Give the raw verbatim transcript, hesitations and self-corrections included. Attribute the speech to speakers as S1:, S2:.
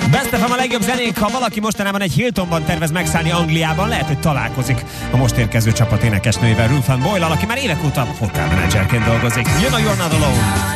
S1: Best ef em a legjobb zenék, ha valaki mostanában egy Hiltonban tervez megszállni Angliában, lehet, hogy találkozik a most érkező csapat énekesnőjével, Ruth Ann Boyle-al, aki már évek óta hotelmenedzserként dolgozik. Jön a You're Not Alone!